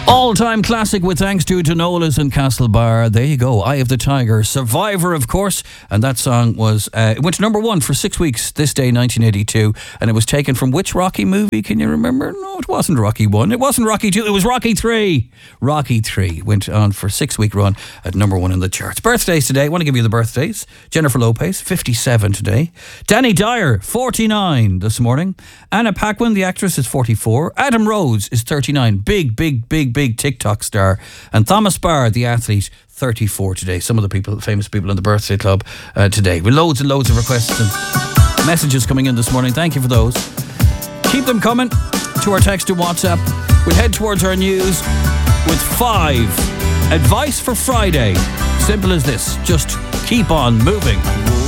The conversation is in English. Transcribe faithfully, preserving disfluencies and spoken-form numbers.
All-time classic with thanks to Donola's and Castlebar. There you go. Eye of the Tiger. Survivor, of course. And that song was, uh, it went to number one for six weeks this day, nineteen eighty-two. And it was taken from which Rocky movie? Can you remember? No, it wasn't Rocky one. It wasn't Rocky two. It was Rocky three. Rocky three went on for a six-week run at number one in the charts. Birthdays today. I want to give you the birthdays. Jennifer Lopez, fifty-seven today. Danny Dyer, forty-nine this morning. Anna Paquin, the actress, is forty-four. Adam Rose is thirty-nine. Big, big, big, big TikTok star. And Thomas Barr, the athlete, thirty-four today. Some of the people, famous people in the birthday club uh, today. With loads and loads of requests and messages coming in this morning. Thank you for those. Keep them coming to our text to WhatsApp. We'll head towards our news with five. Advice for Friday. Simple as this. Just keep on moving.